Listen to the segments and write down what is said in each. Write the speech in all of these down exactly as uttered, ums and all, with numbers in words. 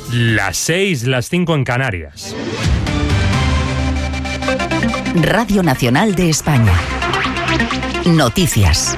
Las seis, las cinco en Canarias. Radio Nacional de España. Noticias.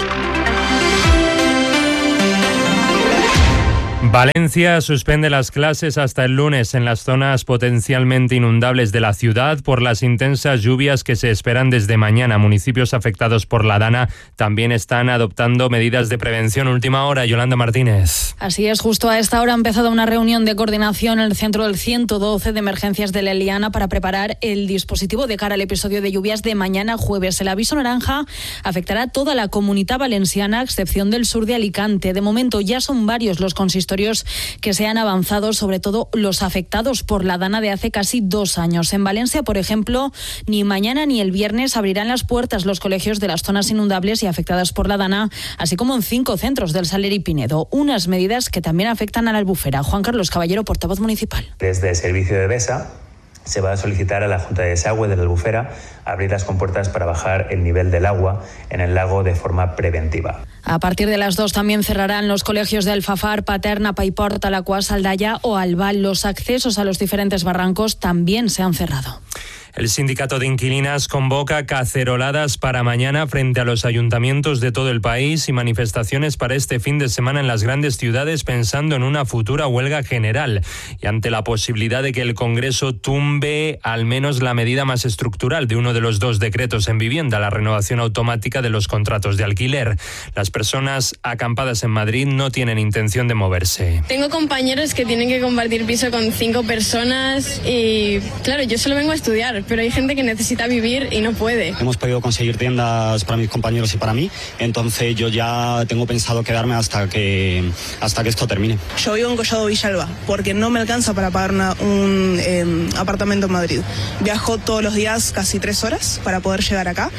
Valencia suspende las clases hasta el lunes en las zonas potencialmente inundables de la ciudad por las intensas lluvias que se esperan desde mañana. Municipios afectados por la Dana también están adoptando medidas de prevención. Última hora, Yolanda Martínez. Así es, justo a esta hora ha empezado una reunión de coordinación en el centro del ciento doce de emergencias de la Eliana para preparar el dispositivo de cara al episodio de lluvias de mañana jueves. El aviso naranja afectará a toda la Comunitat Valenciana, a excepción del sur de Alicante. De momento ya son varios los consistorios que se han avanzado, sobre todo los afectados por la Dana de hace casi dos años. En Valencia, por ejemplo, ni mañana ni el viernes abrirán las puertas los colegios de las zonas inundables y afectadas por la Dana, así como en cinco centros del Saler y Pinedo. Unas medidas que también afectan a la Albufera. Juan Carlos Caballero, portavoz municipal. Desde el servicio de BESA se va a solicitar a la Junta de Desagüe de la Albufera abrir las compuertas para bajar el nivel del agua en el lago de forma preventiva. A partir de las dos también cerrarán los colegios de Alfafar, Paterna, Paiport, Alacuás, Aldaya o Albal. Los accesos a los diferentes barrancos también se han cerrado. El sindicato de inquilinas convoca caceroladas para mañana frente a los ayuntamientos de todo el país y manifestaciones para este fin de semana en las grandes ciudades, pensando en una futura huelga general y ante la posibilidad de que el Congreso tumbe al menos la medida más estructural de uno de los dos decretos en vivienda, la renovación automática de los contratos de alquiler. Las personas acampadas en Madrid no tienen intención de moverse. Tengo compañeros que tienen que compartir piso con cinco personas y, claro, yo solo vengo a estudiar, pero hay gente que necesita vivir y no puede. Hemos podido conseguir tiendas para mis compañeros y para mí, entonces yo ya tengo pensado quedarme hasta que hasta que esto termine. Yo vivo en Collado Villalba, porque no me alcanza para pagar una, un eh, apartamento en Madrid. Viajo todos los días casi tres horas para poder llegar acá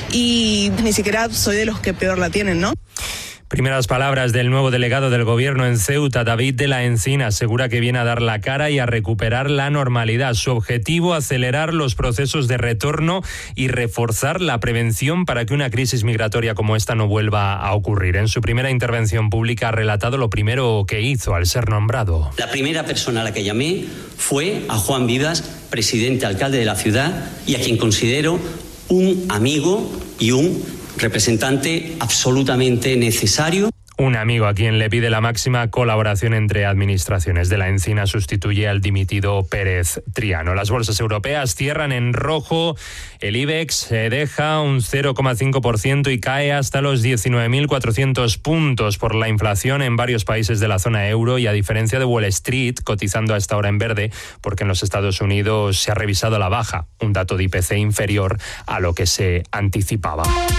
y ni siquiera soy de los que peor la tienen, ¿no? Primeras palabras del nuevo delegado del Gobierno en Ceuta, David de la Encina, asegura que viene a dar la cara y a recuperar la normalidad. Su objetivo, acelerar los procesos de retorno y reforzar la prevención para que una crisis migratoria como esta no vuelva a ocurrir. En su primera intervención pública ha relatado lo primero que hizo al ser nombrado. La primera persona a la que llamé fue a Juan Vidas, presidente alcalde de la ciudad, y a quien considero un amigo y un representante absolutamente necesario. Un amigo a quien le pide la máxima colaboración entre administraciones. De la Encina sustituye al dimitido Pérez Triano. Las bolsas europeas cierran en rojo. El IBEX se deja un cero coma cinco por ciento y cae hasta los diecinueve mil cuatrocientos puntos por la inflación en varios países de la zona euro y a diferencia de Wall Street, cotizando a esta hora en verde, porque en los Estados Unidos se ha revisado a la baja, un dato de I P C inferior a lo que se anticipaba.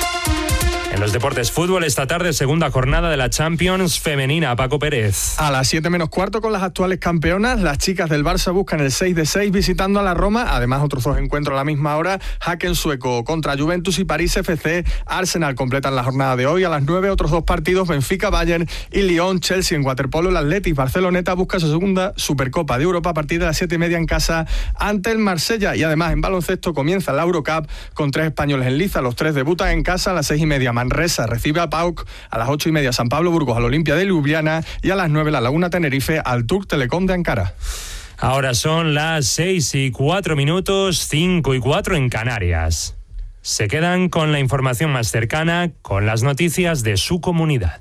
En los deportes, fútbol, esta tarde, segunda jornada de la Champions femenina. Paco Pérez. A las siete menos cuarto con las actuales campeonas, las chicas del Barça buscan el seis de seis visitando a la Roma. Además, otros dos encuentros a la misma hora. Haken sueco contra Juventus y París F C. Arsenal completan la jornada de hoy. A las nueve, otros dos partidos, Benfica, Bayern y Lyon. Chelsea en waterpolo. El Athletic Barceloneta busca su segunda Supercopa de Europa a partir de las siete y media en casa ante el Marsella. Y además, en baloncesto comienza la Eurocup con tres españoles en liza. Los tres debutan en casa a las seis y media. Manresa recibe a Pauk, a las ocho y media San Pablo Burgos al Olimpia de Ljubljana y a las nueve la Laguna Tenerife al Turk Telecom de Ankara. Ahora son las seis y cuatro minutos, cinco y cuatro en Canarias. Se quedan con la información más cercana, con las noticias de su comunidad.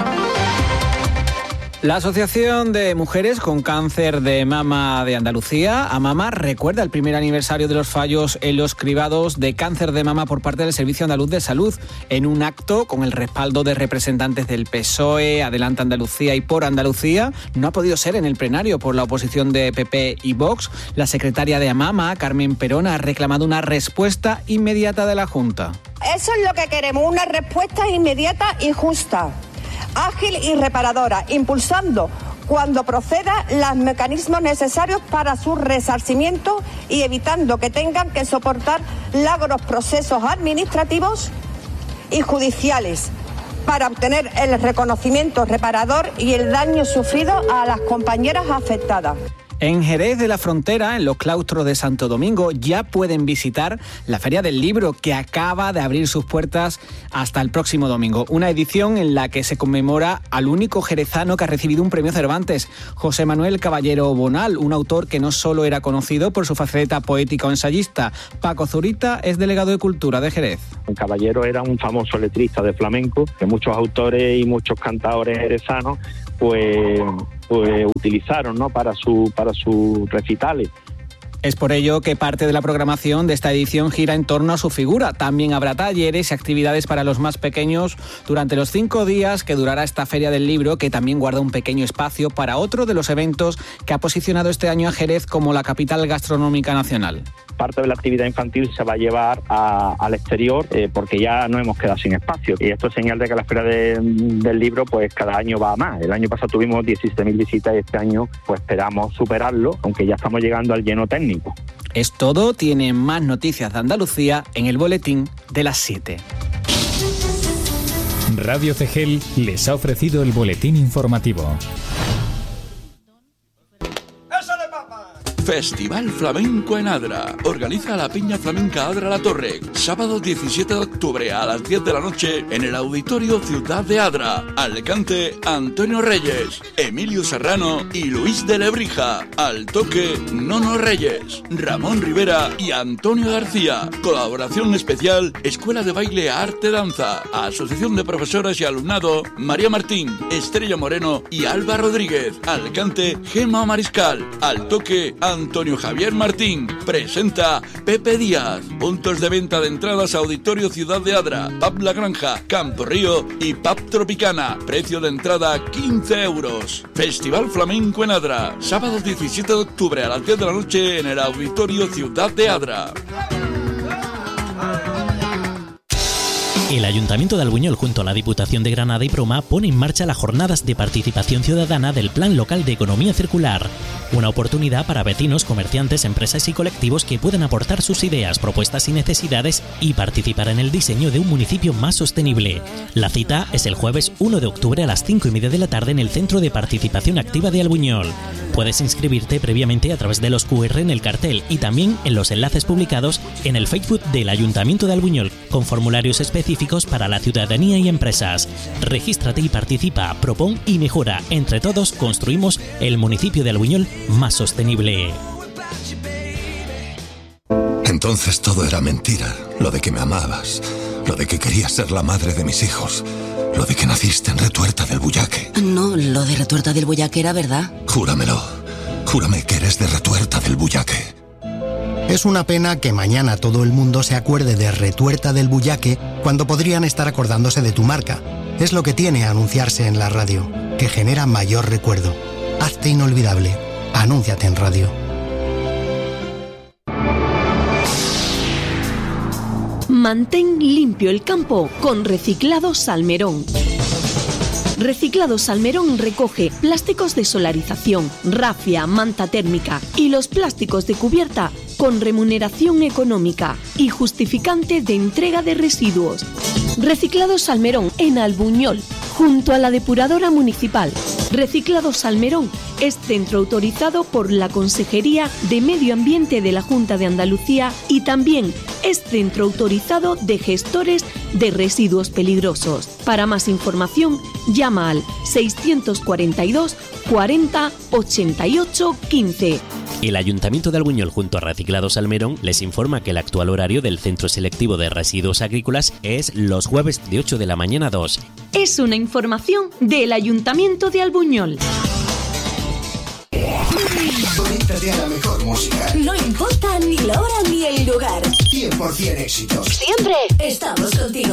La Asociación de Mujeres con Cáncer de Mama de Andalucía, AMAMA, recuerda el primer aniversario de los fallos en los cribados de cáncer de mama por parte del Servicio Andaluz de Salud. En un acto con el respaldo de representantes del P S O E, Adelante Andalucía y Por Andalucía, no ha podido ser en el plenario por la oposición de P P y Vox. La secretaria de AMAMA, Carmen Perona, ha reclamado una respuesta inmediata de la Junta. Eso es lo que queremos, una respuesta inmediata y justa, ágil y reparadora, impulsando cuando proceda los mecanismos necesarios para su resarcimiento y evitando que tengan que soportar largos procesos administrativos y judiciales para obtener el reconocimiento reparador y el daño sufrido a las compañeras afectadas. En Jerez de la Frontera, en los claustros de Santo Domingo, ya pueden visitar la Feria del Libro, que acaba de abrir sus puertas hasta el próximo domingo. Una edición en la que se conmemora al único jerezano que ha recibido un premio Cervantes, José Manuel Caballero Bonal, un autor que no solo era conocido por su faceta poética o ensayista. Paco Zurita es delegado de Cultura de Jerez. Caballero era un famoso letrista de flamenco que muchos autores y muchos cantadores jerezanos pues, pues utilizaron, ¿no?, para su para sus recitales. Es por ello que parte de la programación de esta edición gira en torno a su figura. También habrá talleres y actividades para los más pequeños durante los cinco días que durará esta Feria del Libro, que también guarda un pequeño espacio para otro de los eventos que ha posicionado este año a Jerez como la capital gastronómica nacional. Parte de la actividad infantil se va a llevar a, al exterior eh, porque ya no hemos quedado sin espacio. Y esto es señal de que la Feria de, del Libro pues cada año va a más. El año pasado tuvimos diecisiete mil visitas y este año pues esperamos superarlo, aunque ya estamos llegando al lleno técnico. Es todo, tiene más noticias de Andalucía en el boletín de las siete. Radio Cegel les ha ofrecido el boletín informativo. Festival Flamenco en Adra. Organiza la Peña Flamenca Adra La Torre. Sábado diecisiete de octubre a las diez de la noche en el Auditorio Ciudad de Adra. Al cante Antonio Reyes, Emilio Serrano y Luis de Lebrija. Al toque Nono Reyes, Ramón Rivera y Antonio García. Colaboración especial Escuela de Baile Arte Danza. Asociación de Profesoras y Alumnado María Martín, Estrella Moreno y Alba Rodríguez. Al cante Gemma Mariscal. Al toque Antonio Javier Martín. Presenta Pepe Díaz. Puntos de venta de entradas Auditorio Ciudad de Adra, Pub La Granja, Campo Río y Pub Tropicana. Precio de entrada quince euros. Festival Flamenco en Adra. Sábado diecisiete de octubre a las diez de la noche en el Auditorio Ciudad de Adra. El Ayuntamiento de Albuñol junto a la Diputación de Granada y Proma pone en marcha las jornadas de participación ciudadana del Plan Local de Economía Circular. Una oportunidad para vecinos, comerciantes, empresas y colectivos que puedan aportar sus ideas, propuestas y necesidades y participar en el diseño de un municipio más sostenible. La cita es el jueves uno de octubre a las cinco y media de la tarde en el Centro de Participación Activa de Albuñol. Puedes inscribirte previamente a través de los cu erre en el cartel y también en los enlaces publicados en el Facebook del Ayuntamiento de Albuñol, con formularios específicos para la ciudadanía y empresas. Regístrate y participa, propón y mejora. Entre todos construimos el municipio de Albuñol más sostenible. Entonces todo era mentira. Lo de que me amabas, lo de que querías ser la madre de mis hijos, lo de que naciste en Retuerta del Bullaque. No, lo de Retuerta del Bullaque era verdad. Júramelo. Júrame que eres de Retuerta del Bullaque. Es una pena que mañana todo el mundo se acuerde de Retuerta del Bullaque cuando podrían estar acordándose de tu marca. Es lo que tiene anunciarse en la radio, que genera mayor recuerdo. Hazte inolvidable. Anúnciate en radio. Mantén limpio el campo con Reciclado Salmerón. Reciclado Salmerón recoge plásticos de solarización, rafia, manta térmica y los plásticos de cubierta con remuneración económica y justificante de entrega de residuos. Reciclado Salmerón en Albuñol, junto a la depuradora municipal. Reciclado Salmerón es centro autorizado por la Consejería de Medio Ambiente de la Junta de Andalucía y también es centro autorizado de gestores de residuos peligrosos. Para más información, llama al seiscientos cuarenta y dos cuarenta ochenta y ocho quince. El Ayuntamiento de Albuñol junto a Reciclado Salmerón les informa que el actual horario del Centro Selectivo de Residuos Agrícolas es los jueves de ocho de la mañana a dos. Es una información del Ayuntamiento de Albuñol. Conéctate a la mejor música. No importa ni la hora ni el lugar. cien por ciento éxitos. Siempre estamos contigo.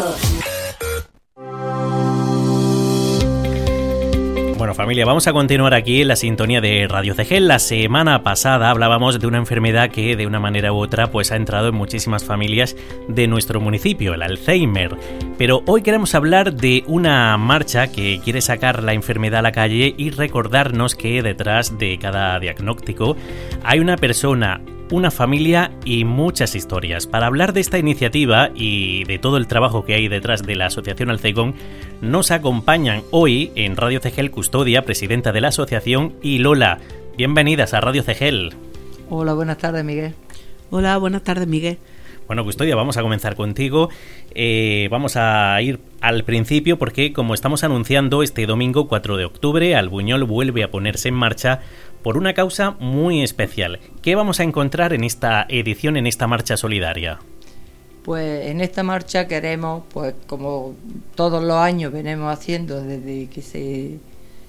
Bueno, familia, vamos a continuar aquí en la sintonía de Radio Cegel. La semana pasada hablábamos de una enfermedad que de una manera u otra pues ha entrado en muchísimas familias de nuestro municipio, el Alzheimer. Pero hoy queremos hablar de una marcha que quiere sacar la enfermedad a la calle y recordarnos que detrás de cada diagnóstico hay una persona, una familia y muchas historias. Para hablar de esta iniciativa y de todo el trabajo que hay detrás de la Asociación Alceigón, nos acompañan hoy en Radio Cegel Custodia, presidenta de la asociación, y Lola, bienvenidas a Radio Cegel. Hola, buenas tardes, Miguel. Hola, buenas tardes, Miguel. Bueno, Custodia, vamos a comenzar contigo. Eh, vamos a ir al principio porque, como estamos anunciando, este domingo cuatro de octubre, Albuñol vuelve a ponerse en marcha por una causa muy especial. ¿Qué vamos a encontrar en esta edición, en esta marcha solidaria? Pues en esta marcha queremos, pues como todos los años venimos haciendo desde que se,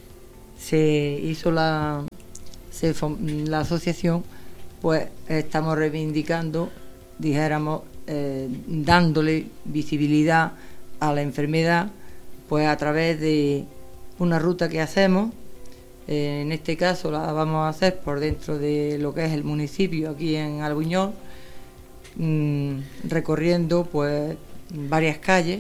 se hizo la, se, la asociación, pues estamos reivindicando, dijéramos, eh, dándole visibilidad a la enfermedad, pues a través de una ruta que hacemos. Eh, en este caso la vamos a hacer por dentro de lo que es el municipio, aquí en Albuñol, mmm, recorriendo pues varias calles,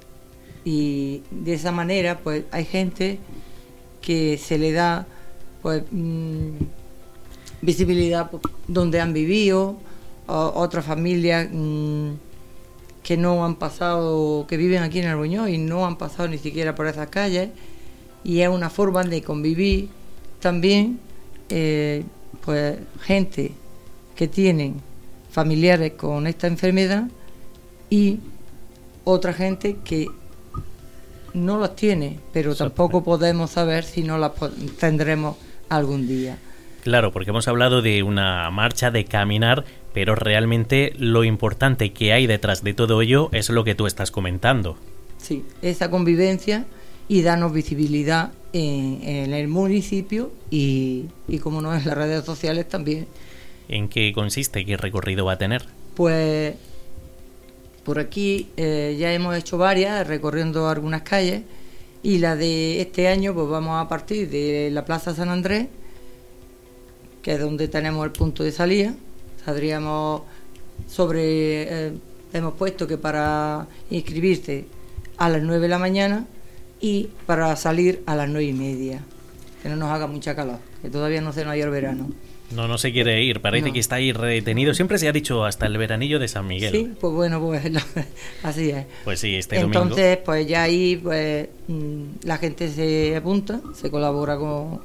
y de esa manera pues hay gente que se le da pues mmm, visibilidad pues, donde han vivido, otras familias mmm, que no han pasado, que viven aquí en Albuñol y no han pasado ni siquiera por esas calles, y es una forma de convivir también, eh, pues gente que tienen familiares con esta enfermedad y otra gente que no las tiene, pero tampoco podemos saber si no las tendremos algún día. Claro, porque hemos hablado de una marcha, de caminar, pero realmente lo importante que hay detrás de todo ello es lo que tú estás comentando. Sí, esa convivencia y darnos visibilidad en, en el municipio y, y, como no, en las redes sociales también. ¿En qué consiste? ¿Qué recorrido va a tener? Pues por aquí eh, ya hemos hecho varias, recorriendo algunas calles, y la de este año pues vamos a partir de la Plaza San Andrés, que es donde tenemos el punto de salida. Saldríamos sobre, eh, hemos puesto que para inscribirse a las nueve de la mañana y para salir a las nueve y media, que no nos haga mucha calor, que todavía no se nos ha ido el verano. No, no se quiere ir, parece no. que está ahí retenido. Siempre se ha dicho hasta el veranillo de San Miguel. Sí, pues bueno, pues así es. Pues sí, este domingo. Entonces, pues ya ahí pues la gente se apunta, se colabora con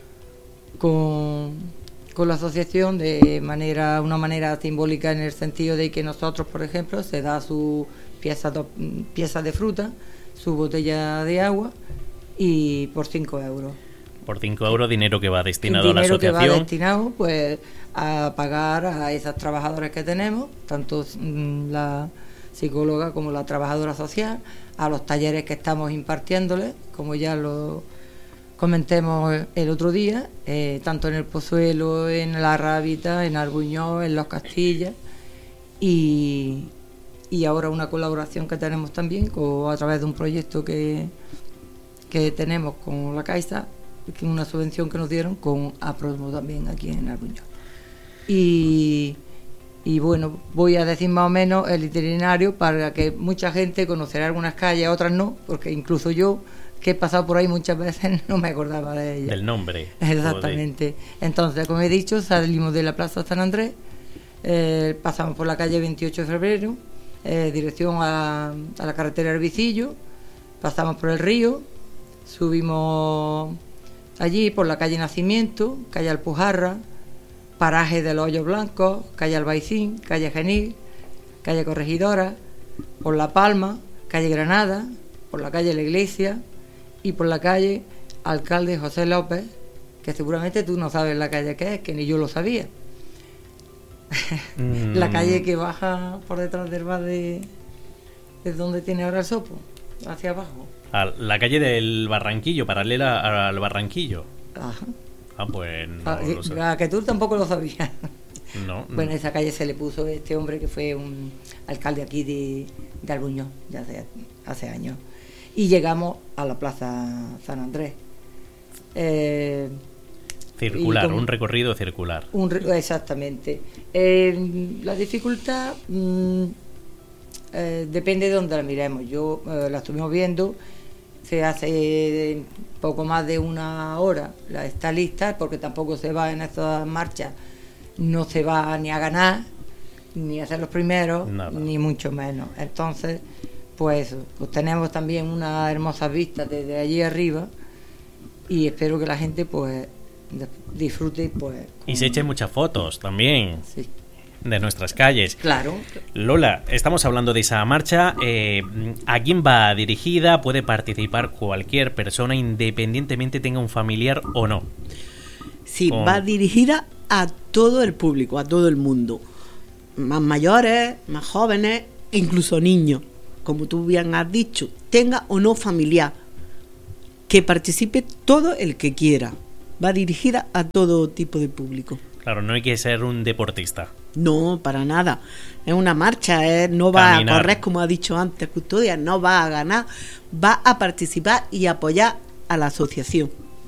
con, con la asociación de manera una manera simbólica, en el sentido de que nosotros, por ejemplo, se da su pieza, piezas de fruta, su botella de agua, y por cinco euros. Por cinco euros, dinero que va destinado a la asociación. Dinero que va destinado pues a pagar a esas trabajadoras que tenemos, tanto mmm, la psicóloga como la trabajadora social, a los talleres que estamos impartiéndoles, como ya lo comentemos el otro día, eh, tanto en el Pozuelo, en la Rábita, en Albuñol, en Los Castillas, y, y ahora una colaboración que tenemos también con, a través de un proyecto que, que tenemos con la Caixa, que una subvención que nos dieron con Apromo también aquí en Albuñol. Y, y bueno, voy a decir más o menos el itinerario para que mucha gente conocerá algunas calles, otras no, porque incluso yo, que he pasado por ahí muchas veces, no me acordaba de ellas. Del nombre. Exactamente. De... Entonces, como he dicho, salimos de la Plaza San Andrés, eh, pasamos por la calle veintiocho de febrero, eh, dirección a, a la carretera del Vicillo, pasamos por el río, subimos allí por la calle Nacimiento, calle Alpujarra, paraje de los Hoyos Blancos, calle Albaicín, calle Genil, calle Corregidora, por La Palma, calle Granada, por la calle La Iglesia y por la calle Alcalde José López, que seguramente tú no sabes la calle que es, que ni yo lo sabía. Mm. La calle que baja por detrás del bar de, de donde tiene ahora el Sopo, hacia abajo. A la calle del Barranquillo, paralela al Barranquillo. Ajá. Ah, pues no ah, lo sé. Que tú tampoco lo sabías. No. Bueno, esa calle se le puso este hombre que fue un alcalde aquí de, de Albuñol, ya hace, hace años. Y llegamos a la Plaza San Andrés. Eh, circular, con, un recorrido circular. Un, exactamente. Eh, la dificultad mmm, eh, depende de donde la miremos. Yo eh, la estuvimos viendo, se hace poco más de una hora, la está lista, porque tampoco se va en estas marchas, no se va ni a ganar, ni a ser los primeros, Nada. ni mucho menos. Entonces, pues, pues tenemos también unas hermosas vistas desde allí arriba, y espero que la gente pues disfrute, pues... Y se echen muchas fotos también. Sí. De nuestras calles. Claro. Lola, estamos hablando de esa marcha. Eh, ¿A quién va dirigida? ¿Puede participar cualquier persona independientemente tenga un familiar o no? Sí, Con... va dirigida a todo el público, a todo el mundo. Más mayores, más jóvenes, incluso niños. Como tú bien has dicho, tenga o no familiar. Que participe todo el que quiera. Va dirigida a todo tipo de público. Claro, no hay que ser un deportista. No, para nada. Es una marcha, ¿eh? No va Caminar. a correr, como ha dicho antes Custodia, no va a ganar, va a participar y apoyar a la asociación.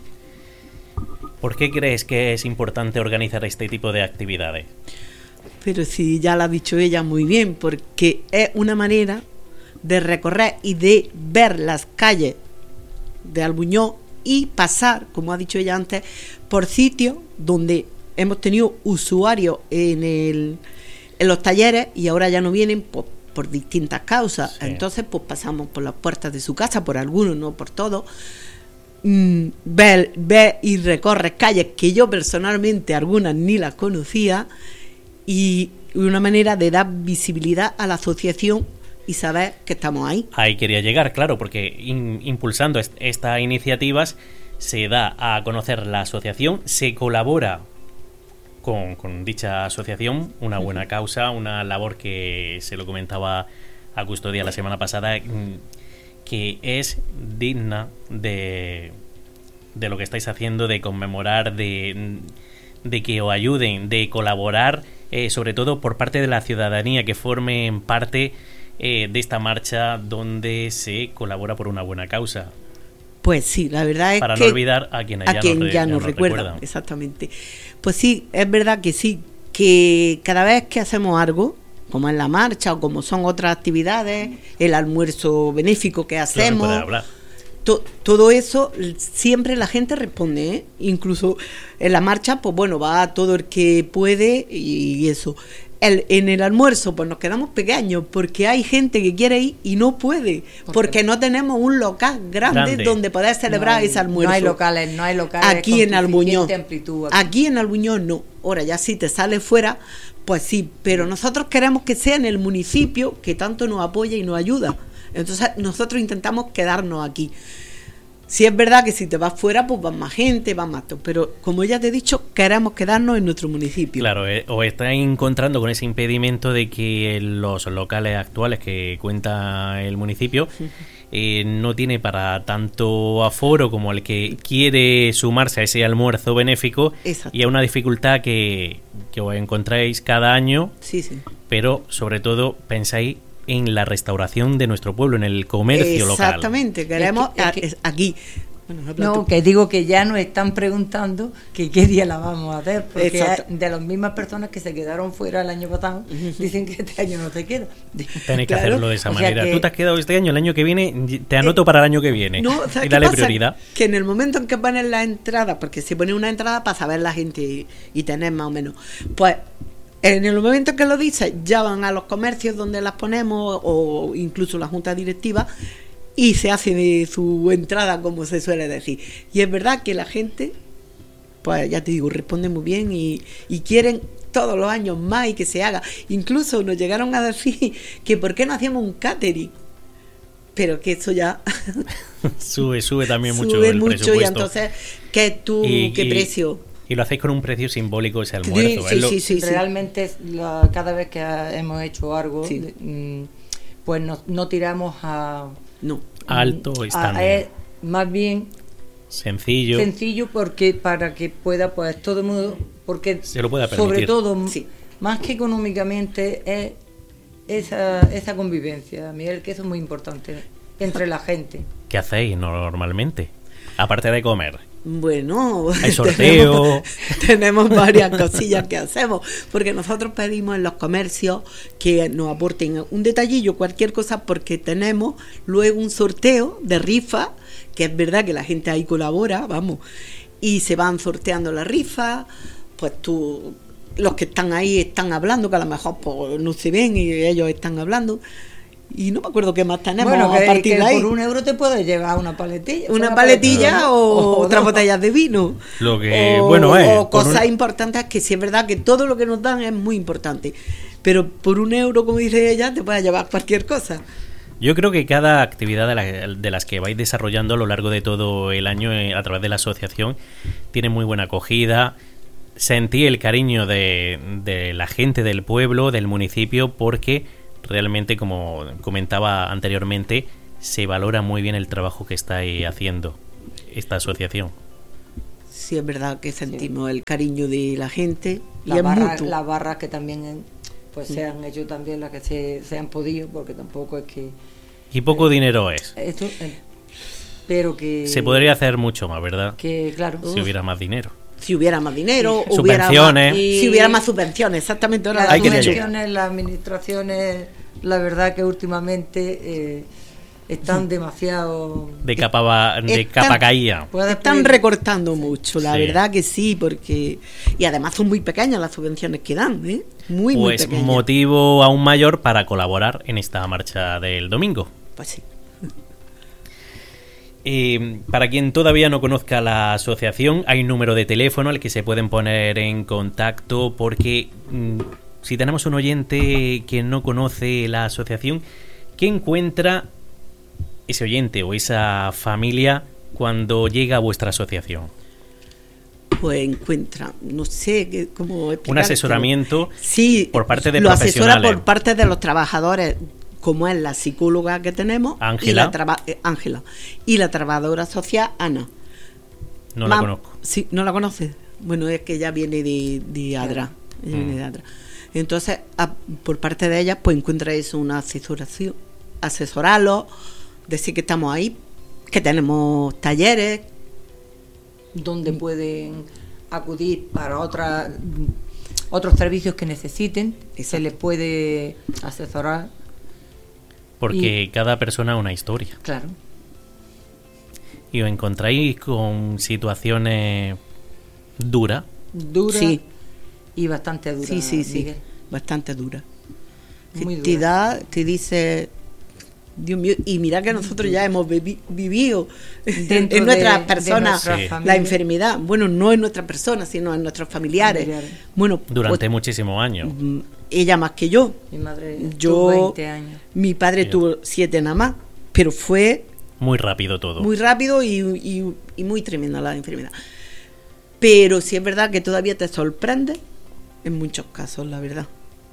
¿Por qué crees que es importante organizar este tipo de actividades? Pero sí, ya lo ha dicho ella muy bien, porque es una manera de recorrer y de ver las calles de Albuñol y pasar, como ha dicho ella antes, por sitios donde hemos tenido usuarios en el en los talleres y ahora ya no vienen por, por distintas causas. Sí. Entonces pues pasamos por las puertas de su casa, por algunos, no por todos. Mm, ver, ver y recorrer calles que yo personalmente algunas ni las conocía, y una manera de dar visibilidad a la asociación y saber que estamos ahí. Ahí quería llegar, claro, porque in, impulsando est- estas iniciativas se da a conocer la asociación, se colabora Con, con dicha asociación, una buena causa, una labor que se lo comentaba a Custodia la semana pasada, que es digna de, de lo que estáis haciendo, de conmemorar, de, de que os ayuden, de colaborar, eh, sobre todo por parte de la ciudadanía, que formen parte eh, de esta marcha donde se colabora por una buena causa. Pues sí, la verdad es Para que... no olvidar a quienes a ya, quien nos, ya ya nos nos recuerdan, recuerdan. Exactamente. Pues sí, es verdad que sí, que cada vez que hacemos algo, como en la marcha o como son otras actividades, el almuerzo benéfico que hacemos, to, todo eso, siempre la gente responde, ¿eh? Incluso en la marcha, pues bueno, va todo el que puede y eso. El, en el almuerzo pues nos quedamos pequeños porque hay gente que quiere ir y no puede, porque no tenemos un local grande, grande. donde poder celebrar no hay, ese almuerzo. No hay locales, no hay locales aquí en Albuñol. Amplitud aquí. aquí en Albuñol no. Ahora ya si te sale fuera, pues sí, pero nosotros queremos que sea en el municipio que tanto nos apoya y nos ayuda. Entonces nosotros intentamos quedarnos aquí. Si es verdad que si te vas fuera, pues van más gente, van más todo. Pero como ya te he dicho, queremos quedarnos en nuestro municipio. Claro, eh, os estáis encontrando con ese impedimento de que los locales actuales que cuenta el municipio eh, no tiene para tanto aforo como el que quiere sumarse a ese almuerzo benéfico. Exacto. Y a una dificultad que, que os encontráis cada año. Sí, sí. Pero sobre todo pensáis en la restauración de nuestro pueblo, en el comercio local. Exactamente, queremos es que, es que, aquí. Bueno, no, que digo que ya nos están preguntando que qué día la vamos a hacer, porque de las mismas personas que se quedaron fuera el año pasado, uh-huh. dicen que este año no se queda. Tenéis que claro, hacerlo de esa manera. Que, tú te has quedado este año, el año que viene, te anoto eh, para el año que viene. No, o sea, y dale prioridad. Que en el momento en que ponen la entrada, porque se pone una entrada para saber la gente y, y tener más o menos, pues en el momento que lo dice, ya van a los comercios donde las ponemos o incluso la junta directiva y se hace de su entrada, como se suele decir. Y es verdad que la gente, pues ya te digo, responde muy bien y, y quieren todos los años más y que se haga. Incluso nos llegaron a decir que por qué no hacíamos un catering. Pero que eso ya sube, sube también mucho sube el mucho presupuesto. Y entonces, ¿qué tú, y, qué y, precio? Y lo hacéis con un precio simbólico ese almuerzo. Sí, ¿eh? sí, sí, sí, realmente la, cada vez que hemos hecho algo, sí. pues no, no tiramos a no alto estándar. A, a, más bien sencillo. Sencillo porque para que pueda pues todo el mundo, porque se lo pueda permitir. Sobre todo, sí. más que económicamente es esa esa convivencia, Miguel, que eso es muy importante entre la gente. ¿Qué hacéis normalmente? Aparte de comer. Bueno, hay sorteo. Tenemos, tenemos varias cosillas que hacemos, porque nosotros pedimos en los comercios que nos aporten un detallillo, cualquier cosa, porque tenemos luego un sorteo de rifa, que es verdad que la gente ahí colabora, vamos, y se van sorteando las rifas, pues tú, los que están ahí están hablando, que a lo mejor pues, no se ven y ellos están hablando. Y no me acuerdo qué más tenemos bueno, que, a partir que de ahí. Por un euro te puedes llevar una paletilla. Una paletilla paletilla o, o otras dos. botellas de vino. Lo que, o, bueno, es... o cosas un... importantes, que sí es verdad que todo lo que nos dan es muy importante. Pero por un euro, como dice ella, te puedes llevar cualquier cosa. Yo creo que cada actividad de, la, de las que vais desarrollando a lo largo de todo el año eh, a través de la asociación tiene muy buena acogida. Sentí el cariño de, de la gente del pueblo, del municipio, porque realmente, como comentaba anteriormente, se valora muy bien el trabajo que está ahí haciendo esta asociación. Sí, es verdad que sentimos sí. el cariño de la gente. La y barra, es mutuo. las barras que también pues se han hecho también las que se, se han podido, porque tampoco es que... Y poco eh, dinero es. Esto, eh, pero que... Se podría hacer mucho más, ¿verdad? Que, claro. Si hubiera más dinero. Si hubiera más dinero, sí. hubiera subvenciones. Más, y... Si hubiera más subvenciones, exactamente. Las Hay subvenciones, las administraciones, la verdad que últimamente eh, están demasiado... De capa, de están, capa caída. Están pedir? recortando mucho, la sí. verdad que sí, porque... Y además son muy pequeñas las subvenciones que dan, ¿eh? Muy, pues muy pequeñas. Motivo aún mayor para colaborar en esta marcha del domingo. Pues sí. Eh, para quien todavía no conozca la asociación, hay un número de teléfono al que se pueden poner en contacto, porque mmm, si tenemos un oyente que no conoce la asociación, ¿qué encuentra ese oyente o esa familia cuando llega a vuestra asociación? Pues encuentra, no sé cómo explicar. Un asesoramiento sí, por parte de lo profesionales. Asesora por parte de los trabajadores, como es la psicóloga que tenemos, Ángela. Ángela y la trabajadora social Ana. No la conozco. Sí, ¿no la conoces? Bueno, es que ella viene de, de Adra. Ella mm. viene de Adra. Entonces, a, por parte de ella, pues encuentra eso, una asesoración, asesorarlo, decir que estamos ahí, que tenemos talleres donde pueden acudir para otra, otros servicios que necesiten. Exacto. Se les puede asesorar. Porque y, cada persona es una historia. Claro. ¿Y os encontráis con situaciones duras? Duras sí. y bastante duras. Sí, sí, sí. Miguel. Bastante duras. Muy te da, te dice, Dios mío, y mira que nosotros ya hemos vivi- vivido Dentro en nuestras de, personas de sí. la enfermedad. Bueno, no en nuestras personas, sino en nuestros familiares. familiares. Bueno, durante pues, muchísimos años. Ella más que yo. Mi madre yo, tuvo veinte años. Mi padre sí. tuvo siete nada más, pero fue muy rápido todo. Muy rápido y, y, y muy tremenda la enfermedad. Pero sí es verdad que todavía te sorprende en muchos casos, la verdad.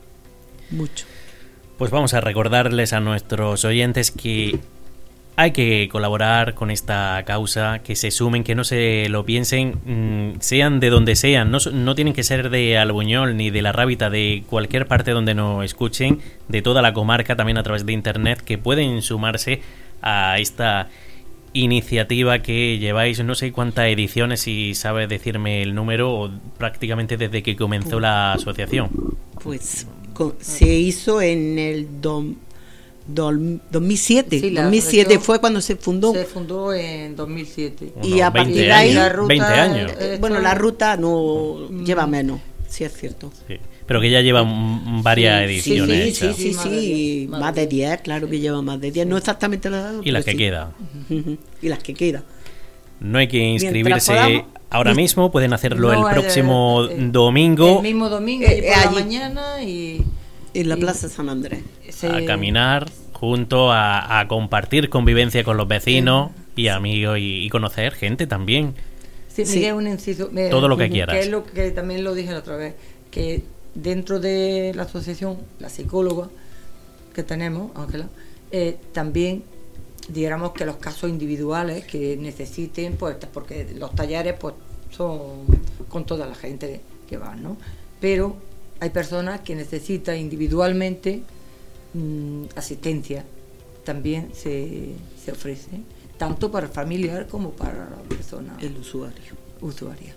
Mucho. Pues vamos a recordarles a nuestros oyentes que hay que colaborar con esta causa, que se sumen, que no se lo piensen, mmm, sean de donde sean, no, no tienen que ser de Albuñol ni de La Rábita, de cualquier parte donde nos escuchen, de toda la comarca, también a través de internet, que pueden sumarse a esta iniciativa que lleváis, no sé cuántas ediciones, si sabe decirme el número, o prácticamente desde que comenzó la asociación. Pues con, se hizo en el dom, dom, dos mil siete. Sí, dos mil siete fue cuando se fundó. Se fundó en dos mil siete. Bueno, y a partir de ahí, la ruta, veinte años. Eh, bueno, la ruta no mm. lleva menos, sí es cierto. Sí. Pero que ya lleva varias sí, ediciones. Sí, sí, sí, sí, sí, sí. Más, más de diez, claro que lleva más de diez. No exactamente la Y las que sí. quedan. Uh-huh. Y las que quedan. No hay que inscribirse podamos, ahora mismo, pueden hacerlo no, el próximo eh, domingo. El mismo domingo, eh, por allí, la mañana y... En la y, Plaza San Andrés. Se... A caminar junto a, a compartir convivencia con los vecinos sí. y amigos y, y conocer gente también. Sí, sí. Miguel, un inciso, me, todo lo que quieras. Que es lo que también lo dije la otra vez, que dentro de la asociación, la psicóloga que tenemos, Ángela, eh, también digamos que los casos individuales que necesiten, pues porque los talleres pues son con toda la gente que va, ¿no? Pero hay personas que necesitan individualmente mmm, asistencia, también se, se ofrece, tanto para el familiar como para la persona, el usuario. usuaria.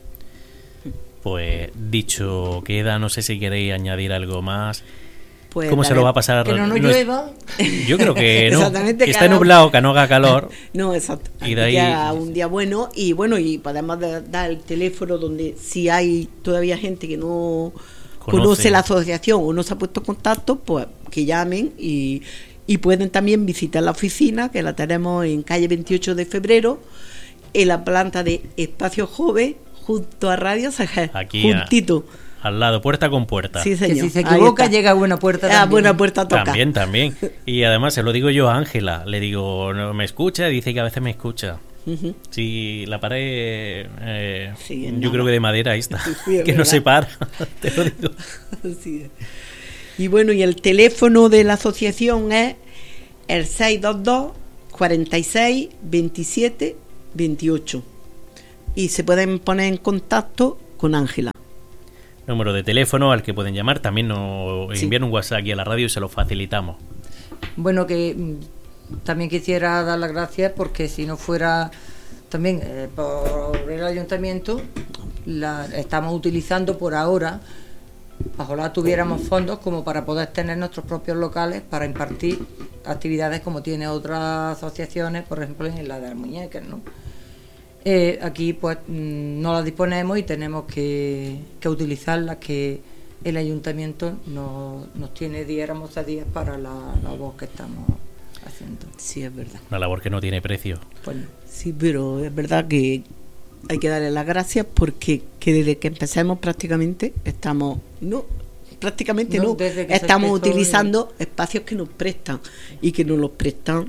Pues dicho queda, no sé si queréis añadir algo más. Pues, ¿Cómo se lo va a pasar? Que no nos llueva. Yo creo que no. Exactamente, que está nublado, que no haga calor. No, exacto. Y de ahí... que haga un día bueno. Y bueno, y podemos dar el teléfono donde si hay todavía gente que no conoce, conoce la asociación o no se ha puesto en contacto, pues que llamen y, Y pueden también visitar la oficina, que la tenemos en calle veintiocho de febrero, en la planta de Espacio Joven, junto a Radio C G. Aquí juntito. A, al lado, puerta con puerta. Sí, señor. Que si se equivoca, llega a buena puerta también. A buena puerta toca. También, también. Y además se lo digo yo a Ángela. Le digo, ¿no me escucha? Dice que a veces me escucha. Uh-huh. Sí, la pared, eh, sí, yo nada. creo que de madera ahí está, Sí, que verdad. no se para, te lo digo. Sí. Y bueno, y el teléfono de la asociación es el seis dos dos, cuarenta y seis, veintisiete, veintiocho. Y se pueden poner en contacto con Ángela. Número de teléfono al que pueden llamar, también nos Sí. envían un WhatsApp aquí a la radio y se lo facilitamos. Bueno, que mm, también quisiera dar las gracias porque si no fuera también eh, por el ayuntamiento, la estamos utilizando por ahora, ojalá tuviéramos fondos como para poder tener nuestros propios locales para impartir actividades como tiene otras asociaciones, por ejemplo en la de las muñecas, ¿no? Eh, aquí pues mm, no las disponemos y tenemos que, que utilizarlas, que el ayuntamiento nos, nos tiene, diéramos a días para la labor que estamos haciendo. Sí, es verdad. Una labor que no tiene precio. Bueno, sí, pero es verdad que hay que darle las gracias porque que desde que empecemos prácticamente estamos, no, prácticamente No, no, desde que se estamos empezó utilizando espacios que nos prestan y que nos los prestan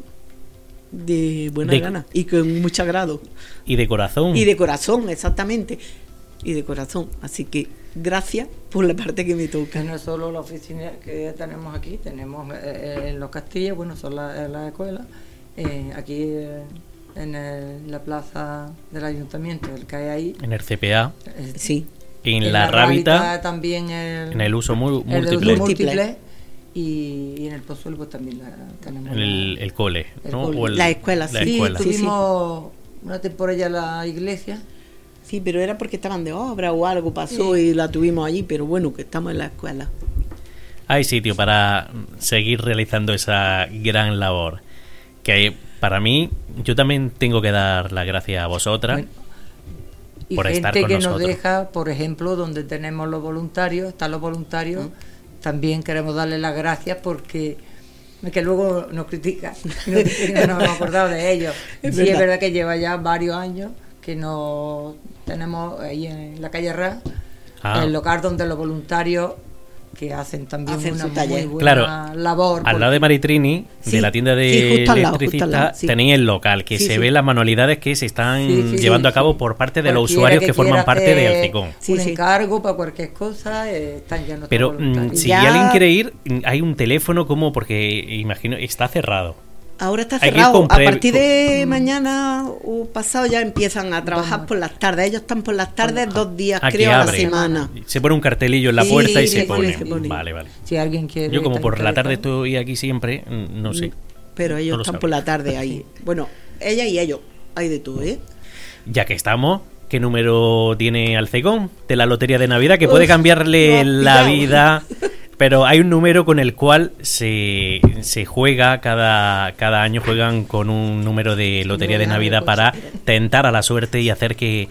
de buena De- gana y con mucho agrado. Y de corazón. Y de corazón, exactamente. Y de corazón. Así que gracias por la parte que me toca. Que no es solo la oficina que tenemos aquí, tenemos eh, en los castillos, bueno, son las la escuelas, eh, aquí eh, en el- la plaza del ayuntamiento, el que hay ahí. En el C P A. eh, Sí. En, la, Rábita. También el, En el uso mu- el de múltiple. uso múltiple. Y, y en el Pozuelo pues también la tenemos. En el, el cole, El ¿no? cole. O el- La escuela, la sí, escuela. sí. Tuvimos una temporada ya la iglesia. Sí, pero era porque estaban de obra o algo pasó Sí. y la tuvimos allí, pero bueno, que estamos en la escuela. Hay sitio para seguir realizando esa gran labor. Que para mí, yo también tengo que dar las gracias a vosotras. Bueno, Y por gente estar con que nosotros. nos deja, por ejemplo, donde tenemos los voluntarios, están los voluntarios, también queremos darle las gracias porque que luego nos critican, no, no nos hemos acordado de ellos. Es Sí, es verdad. verdad que lleva ya varios años que no tenemos ahí en la calle Ra, Ah. el local donde los voluntarios que hacen también Hacen una su taller. muy buena Claro, labor. Al lado de Maritrini, Sí, de la tienda de sí, justo al lado, justo al electricistas, lado, sí. tenéis el local, que Sí, se sí. ven las manualidades que se están Sí, sí, llevando sí, a cabo sí. por parte de los Cualquiera usuarios que, forman quiera parte de hacer Alcecón. Sí, un sí. encargo para cualquier cosa, eh, están ya nuestros Pero mm, voluntarios. si Ya- alguien quiere ir, mm, hay un teléfono como porque imagino está cerrado. Ahora está Hay que ir cerrado. con A pre- partir de con- mañana o pasado ya empiezan a trabajar Vamos. por las tardes. Ellos están por las tardes dos días, Aquí creo, a la abre. semana. Se pone un cartelillo en la Sí, puerta y sí, se sí, pone. se pone. Vale, vale. Si alguien quiere. Yo como está por la tarde interesado. estoy aquí siempre, mm, no sé. Pero ellos No lo están sabe. por la tarde ahí. Bueno, ella y ellos. Hay de todo, ¿eh? Ya que estamos, ¿qué número tiene Alcecón de la lotería de Navidad? Que puede Uf, cambiarle no, la pillao. vida. Pero hay un número con el cual se, se juega, cada, cada año juegan con un número de lotería de Navidad para tentar a la suerte y hacer que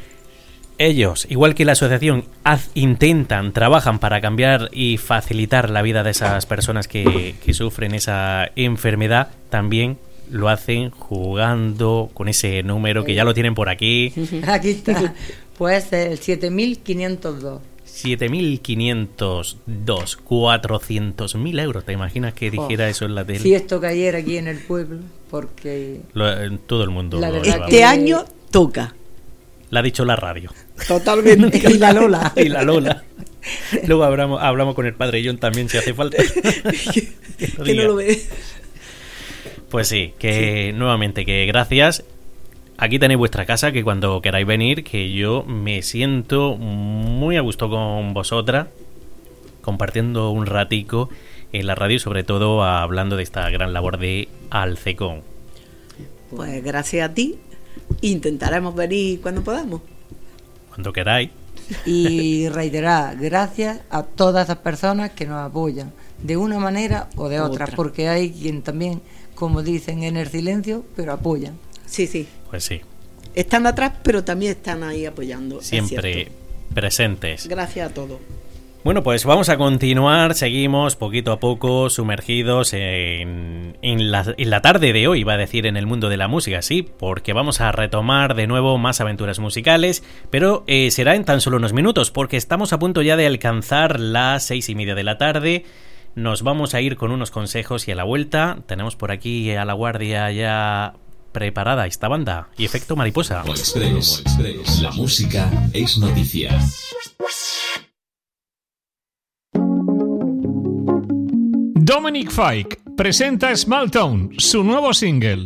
ellos, igual que la asociación, haz- intentan, trabajan para cambiar y facilitar la vida de esas personas que, que sufren esa enfermedad, también lo hacen jugando con ese número que ya lo tienen por aquí. Aquí está. Pues el siete mil quinientos dos. siete mil quinientos dos, cuatrocientos mil euros. ¿Te imaginas que dijera eso en la tele? Si esto cayera aquí en el pueblo, porque Lo- eh, todo el mundo La lo verdad lleva. Este que- año toca. Lo ha dicho la radio. Totalmente. Y la Lola. Y la Lola. Luego hablamos, hablamos con el padre John también si hace falta. Que lo Que no diga. lo ve. Pues sí, que nuevamente que gracias. Aquí tenéis vuestra casa, que cuando queráis venir, que yo me siento muy a gusto con vosotras, compartiendo un ratico en la radio y sobre todo hablando de esta gran labor de Alcecón. Pues gracias a ti. Intentaremos venir cuando podamos. Cuando queráis. y reiterar gracias a todas las personas que nos apoyan de una manera o de otra, Otra. porque hay quien también, como dicen, en el silencio, pero apoyan. Sí, sí. Pues sí, Están atrás, pero también están ahí apoyando. es siempre cierto. presentes. Gracias a todos. Bueno, pues vamos a continuar, seguimos poquito a poco sumergidos en, en, la, en la tarde de hoy, iba a decir, en el mundo de la música, sí, porque vamos a retomar de nuevo más aventuras musicales, pero eh, será en tan solo unos minutos, porque estamos a punto ya de alcanzar las seis y media de la tarde. Nos vamos a ir con unos consejos y a la vuelta tenemos por aquí a la guardia ya preparada esta banda y Efecto Mariposa. Express, Express. La música es noticia. Dominic Fike presenta Small Town, su nuevo single.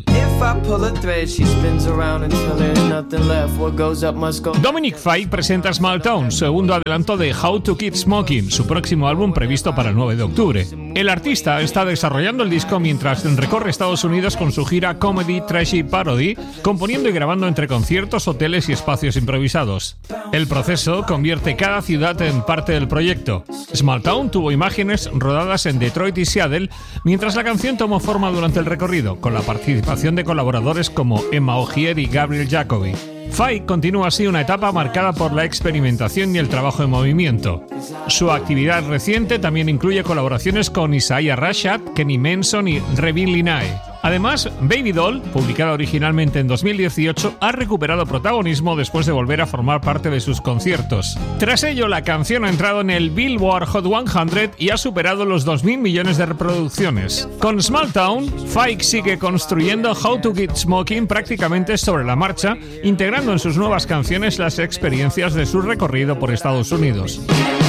Dominic Fike presenta Small Town, segundo adelanto de How to Keep Smoking, su próximo álbum previsto para el nueve de octubre. El artista está desarrollando el disco mientras recorre Estados Unidos con su gira Comedy, Trashy Parody, componiendo y grabando entre conciertos, hoteles y espacios improvisados. El proceso convierte cada ciudad en parte del proyecto. Small Town tuvo imágenes rodadas en Detroit y Seattle, mientras la canción tomó forma durante el recorrido, con la participación de colaboradores como Emma Ogier y Gabriel Jacobi. Fike continúa así una etapa marcada por la experimentación y el trabajo en movimiento. Su actividad reciente también incluye colaboraciones con Isaiah Rashad, Kenny Manson y Revin Linae. Además, Baby Doll, publicada originalmente en dos mil dieciocho, ha recuperado protagonismo después de volver a formar parte de sus conciertos. Tras ello, la canción ha entrado en el Billboard Hot cien y ha superado los dos mil millones de reproducciones. Con Small Town, Fike sigue construyendo How to Keep Smoking prácticamente sobre la marcha, integrando en sus nuevas canciones las experiencias de su recorrido por Estados Unidos.